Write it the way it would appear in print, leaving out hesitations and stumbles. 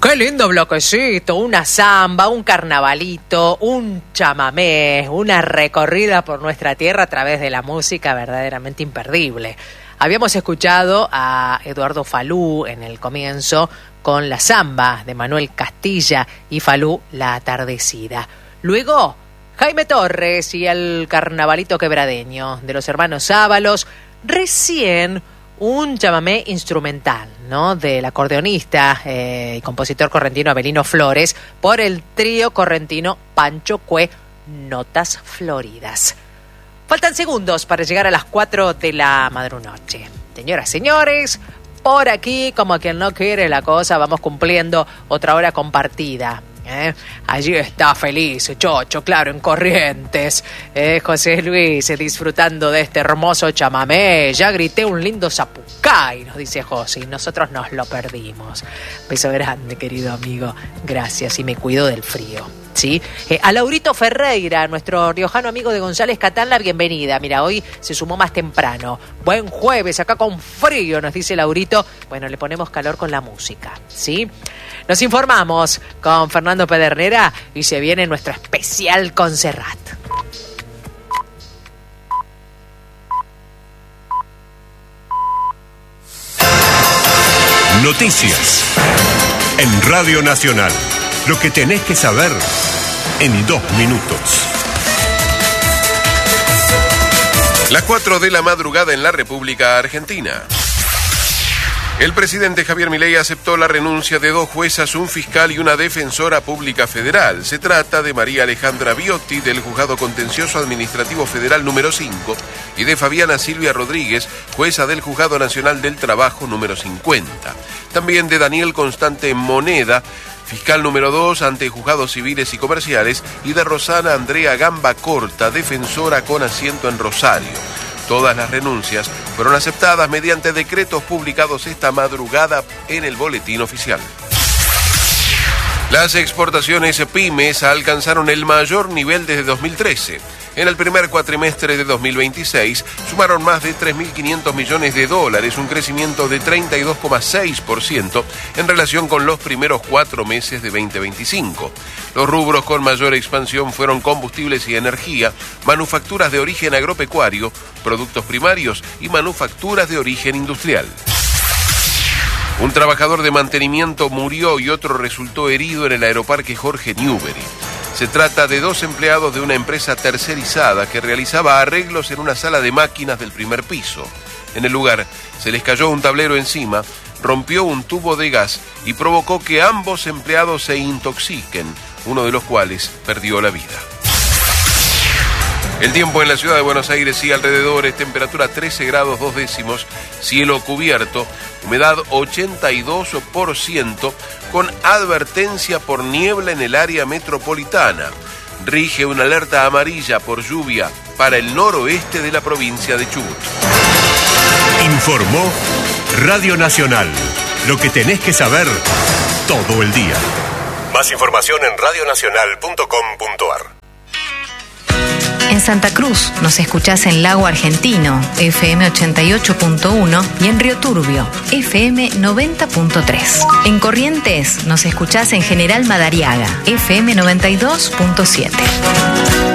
Qué lindo bloquecito, una samba, un carnavalito, un chamamé, una recorrida por nuestra tierra a través de la música verdaderamente imperdible. Habíamos escuchado a Eduardo Falú en el comienzo con la samba de Manuel Castilla y Falú, La Atardecida. Luego, Jaime Torres y el carnavalito quebradeño de los hermanos Ábalos. Recién un chamamé instrumental, ¿no?, del acordeonista y compositor correntino Avelino Flores por el trío correntino Pancho Cue, Notas Floridas. Faltan segundos para llegar a las 4 de la madrunoche. Señoras, señores, por aquí, como quien no quiere la cosa, vamos cumpliendo otra hora compartida. Allí está feliz, Chocho, claro, en Corrientes. José Luis, disfrutando de este hermoso chamamé. Ya grité un lindo zapucay, nos dice José, y nosotros nos lo perdimos. Beso grande, querido amigo. Gracias, y me cuido del frío. ¿Sí? A Laurito Ferreira, nuestro riojano amigo de González Catán, la bienvenida. Mira, hoy se sumó más temprano. Buen jueves, acá con frío, nos dice Laurito. Bueno, le ponemos calor con la música, ¿sí? Nos informamos con Fernando Pedernera y se viene nuestro especial con Serrat. Noticias en Radio Nacional. Lo que tenés que saber en 2 minutos. Las 4 de la madrugada en la República Argentina. El presidente Javier Milei aceptó la renuncia de 2 juezas, un fiscal y una defensora pública federal. Se trata de María Alejandra Biotti, del Juzgado Contencioso Administrativo Federal número 5, y de Fabiana Silvia Rodríguez, jueza del Juzgado Nacional del Trabajo número 50. También de Daniel Constante Moneda, fiscal número 2 ante juzgados civiles y comerciales, y de Rosana Andrea Gamba Corta, defensora con asiento en Rosario. Todas las renuncias fueron aceptadas mediante decretos publicados esta madrugada en el Boletín Oficial. Las exportaciones pymes alcanzaron el mayor nivel desde 2013. En el primer cuatrimestre de 2026 sumaron más de 3.500 millones de dólares, un crecimiento de 32,6% en relación con los primeros 4 meses de 2025. Los rubros con mayor expansión fueron combustibles y energía, manufacturas de origen agropecuario, productos primarios y manufacturas de origen industrial. Un trabajador de mantenimiento murió y otro resultó herido en el aeroparque Jorge Newbery. Se trata de 2 empleados de una empresa tercerizada que realizaba arreglos en una sala de máquinas del primer piso. En el lugar se les cayó un tablero encima, rompió un tubo de gas y provocó que ambos empleados se intoxiquen, uno de los cuales perdió la vida. El tiempo en la ciudad de Buenos Aires y alrededores: temperatura 13 grados 2 décimos, cielo cubierto, humedad 82%, con advertencia por niebla en el área metropolitana. Rige una alerta amarilla por lluvia para el noroeste de la provincia de Chubut. Informó Radio Nacional. Lo que tenés que saber todo el día. Más información en radionacional.com.ar. En Santa Cruz nos escuchás en Lago Argentino, FM 88.1, y en Río Turbio, FM 90.3. En Corrientes nos escuchás en General Madariaga, FM 92.7.